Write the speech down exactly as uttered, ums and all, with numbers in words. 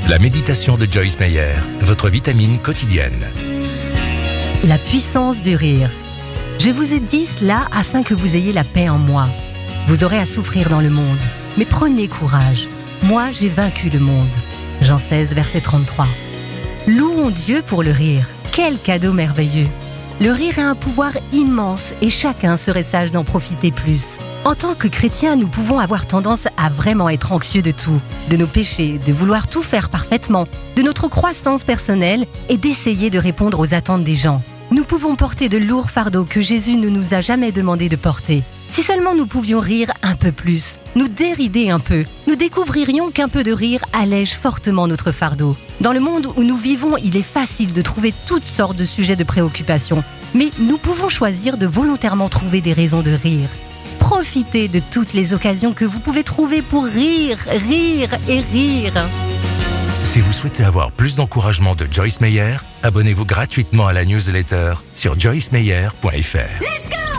La méditation de Joyce Meyer, votre vitamine quotidienne. La puissance du rire. Je vous ai dit cela afin que vous ayez la paix en moi. Vous aurez à souffrir dans le monde, mais prenez courage. Moi, j'ai vaincu le monde. Jean seize, verset trente-trois. Louons Dieu pour le rire. Quel cadeau merveilleux! Le rire a un pouvoir immense et chacun serait sage d'en profiter plus. En tant que chrétiens, nous pouvons avoir tendance à vraiment être anxieux de tout, de nos péchés, de vouloir tout faire parfaitement, de notre croissance personnelle et d'essayer de répondre aux attentes des gens. Nous pouvons porter de lourds fardeaux que Jésus ne nous a jamais demandé de porter. Si seulement nous pouvions rire un peu plus, nous dérider un peu, nous découvririons qu'un peu de rire allège fortement notre fardeau. Dans le monde où nous vivons, il est facile de trouver toutes sortes de sujets de préoccupation, mais nous pouvons choisir de volontairement trouver des raisons de rire. Profitez de toutes les occasions que vous pouvez trouver pour rire, rire et rire. Si vous souhaitez avoir plus d'encouragement de Joyce Meyer, abonnez-vous gratuitement à la newsletter sur joyce meyer point f r.